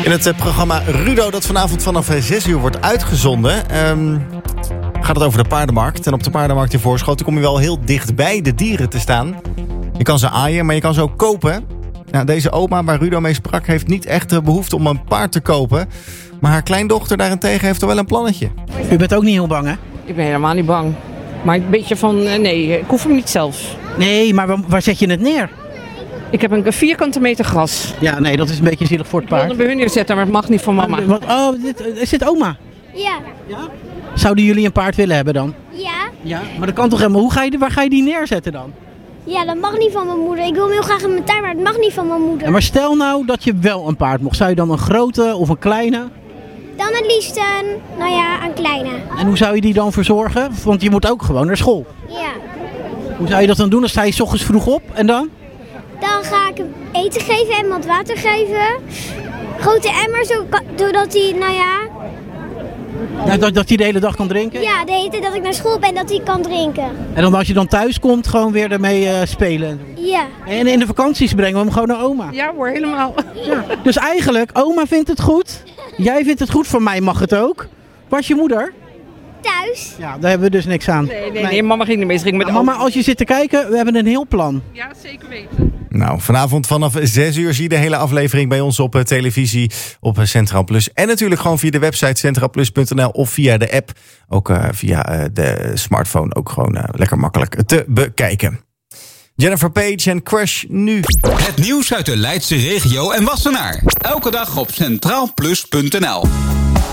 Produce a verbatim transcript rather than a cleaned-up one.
In het uh, programma Rudo, dat vanavond vanaf zes uur wordt uitgezonden, Um, gaat het over de paardenmarkt. En op de paardenmarkt in Voorschoten kom je wel heel dichtbij de dieren te staan. Je kan ze aaien, maar je kan ze ook kopen. Nou, deze oma waar Rudo mee sprak heeft niet echt de behoefte om een paard te kopen. Maar haar kleindochter daarentegen heeft er wel een plannetje. U bent ook niet heel bang, hè? Ik ben helemaal niet bang. Maar een beetje van, nee, ik hoef hem niet zelf. Nee, maar waar, waar zet je het neer? Ik heb een vierkante meter gras. Ja, nee, dat is een beetje zielig voor het Ik wilde paard. hem bij hun neerzetten, maar het mag niet van mama. Wat, oh, dit, is dit oma? Ja. Ja? Zouden jullie een paard willen hebben dan? Ja. Ja. Maar dat kan toch helemaal. Hoe ga je, waar ga je die neerzetten dan? Ja, dat mag niet van mijn moeder. Ik wil hem heel graag in mijn tuin, maar het mag niet van mijn moeder. Ja, maar stel nou dat je wel een paard mocht. Zou je dan een grote of een kleine? Dan het liefst een, nou ja, een kleine. En hoe zou je die dan verzorgen? Want je moet ook gewoon naar school. Ja. Hoe zou je dat dan doen? Dan sta je 's ochtends vroeg op en dan? Dan ga ik hem eten geven en wat water geven. Grote emmer, zodat hij, nou ja... Ja, dat, dat hij de hele dag kan drinken? Ja, de hele tijd dat ik naar school ben, dat hij kan drinken. En dan als je dan thuis komt, gewoon weer ermee uh, spelen? Ja. En in de vakanties brengen we hem gewoon naar oma? Ja hoor, helemaal. Ja. Dus eigenlijk, oma vindt het goed. Jij vindt het goed, van mij mag het ook. Waar is je moeder? Thuis. Ja, daar hebben we dus niks aan. Nee, nee, nee, mama ging niet mee. Ze ging met de mama, als je zit te kijken, we hebben een heel plan. Ja, zeker weten. Nou, vanavond vanaf zes uur zie je de hele aflevering bij ons op uh, televisie op uh, Centraal Plus. En natuurlijk gewoon via de website centraal plus punt n l of via de app. Ook uh, via uh, de smartphone ook gewoon uh, lekker makkelijk te bekijken. Jennifer Page en Crush nu. Het nieuws uit de Leidse regio en Wassenaar. Elke dag op centraal plus punt n l.